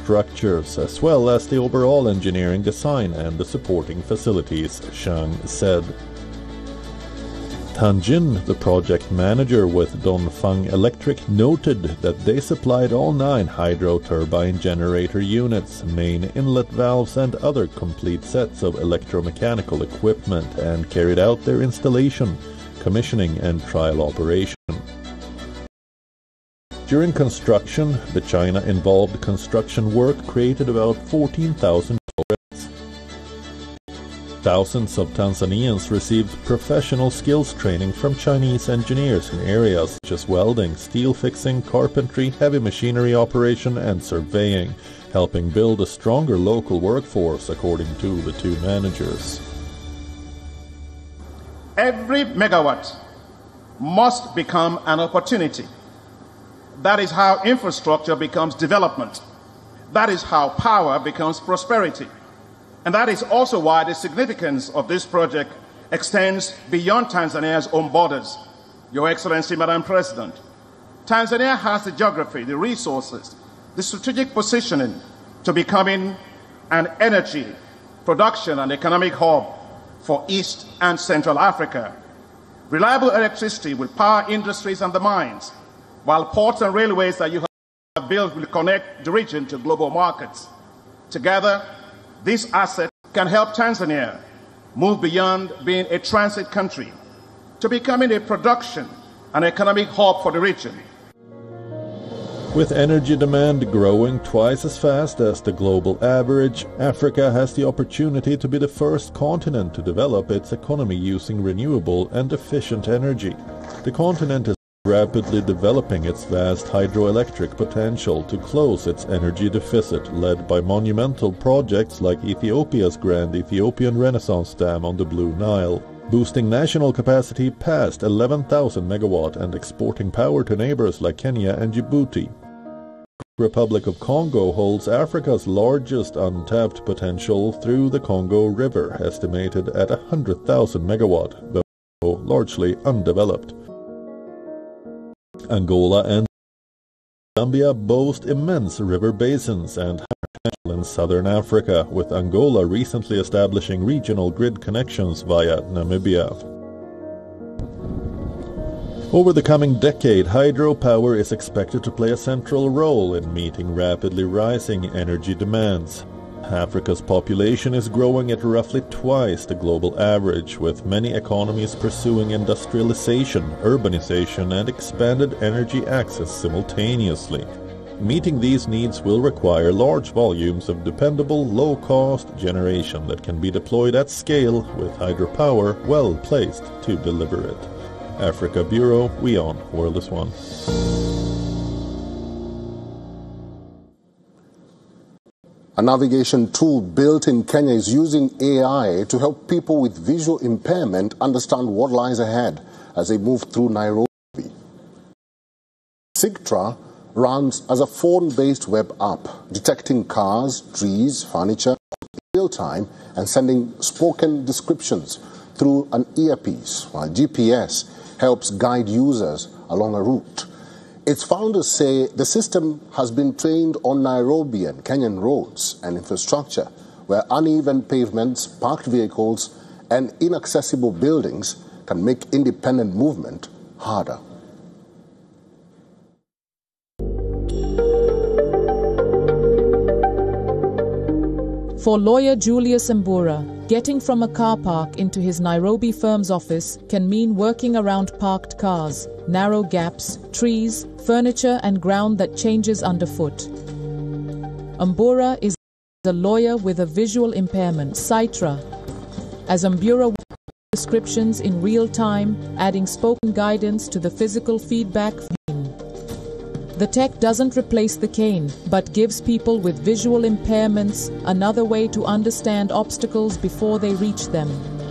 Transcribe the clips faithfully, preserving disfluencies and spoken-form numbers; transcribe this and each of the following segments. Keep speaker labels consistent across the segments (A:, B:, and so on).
A: structures, as well as the overall engineering design and the supporting facilities, Zhang said. Tan Jin, the project manager with Dongfang Electric, noted that they supplied all nine hydro turbine generator units, main inlet valves and other complete sets of electromechanical equipment and carried out their installation, commissioning and trial operation. During construction, the China-involved construction work created about fourteen thousand jobs. Thousands of Tanzanians received professional skills training from Chinese engineers in areas such as welding, steel fixing, carpentry, heavy machinery operation and surveying, helping build a stronger local workforce, according to the two managers.
B: Every megawatt must become an opportunity. That is how infrastructure becomes development. That is how power becomes prosperity. And that is also why the significance of this project extends beyond Tanzania's own borders. Your Excellency, Madam President, Tanzania has the geography, the resources, the strategic positioning to becoming an energy, production and economic hub for East and Central Africa. Reliable electricity will power industries and the mines, while ports and railways that you have built will connect the region to global markets. Together, this asset can help Tanzania move beyond being a transit country to becoming a production and economic hub for the region.
A: With energy demand growing twice as fast as the global average, Africa has the opportunity to be the first continent to develop its economy using renewable and efficient energy. The continent is rapidly developing its vast hydroelectric potential to close its energy deficit, led by monumental projects like Ethiopia's Grand Ethiopian Renaissance Dam on the Blue Nile, boosting national capacity past eleven thousand megawatt and exporting power to neighbors like Kenya and Djibouti. The Republic of Congo holds Africa's largest untapped potential through the Congo River, estimated at one hundred thousand megawatt, though largely undeveloped. Angola and Zambia boast immense river basins and potential in southern Africa, with Angola recently establishing regional grid connections via Namibia. Over the coming decade, hydropower is expected to play a central role in meeting rapidly rising energy demands. Africa's population is growing at roughly twice the global average, with many economies pursuing industrialization, urbanization, and expanded energy access simultaneously. Meeting these needs will require large volumes of dependable, low-cost generation that can be deployed at scale, with hydropower well placed to deliver it. Africa Bureau, WION, World is One.
C: A navigation tool built in Kenya is using A I to help people with visual impairment understand what lies ahead as they move through Nairobi. Sigtra runs as a phone-based web app, detecting cars, trees, furniture in real time and sending spoken descriptions through an earpiece, while G P S helps guide users along a route. Its founders say the system has been trained on Nairobi and Kenyan roads and infrastructure, where uneven pavements, parked vehicles, and inaccessible buildings can make independent movement harder.
D: For lawyer Julius Mbura, getting from a car park into his Nairobi firm's office can mean working around parked cars, narrow gaps, trees, furniture and ground that changes underfoot. Mbura is a lawyer with a visual impairment, Sigtra. As Mbura works descriptions in real time, adding spoken guidance to the physical feedback. The tech doesn't replace the cane, but gives people with visual impairments another way to understand obstacles before they reach them.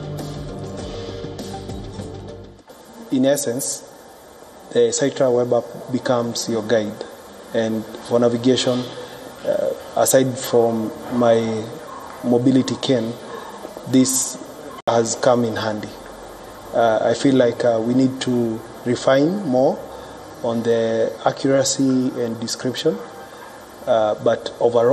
E: In essence, the Sigtra web app becomes your guide. And for navigation, uh, aside from my mobility cane, this has come in handy. Uh, I feel like uh, we need to refine more on the accuracy and description, uh, but overall